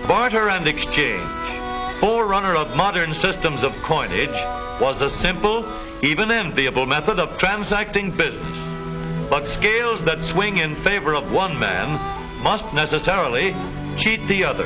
Barter and exchange, forerunner of modern systems of coinage, was a simple, even enviable method of transacting business. But scales that swing in favor of one man must necessarily cheat the other.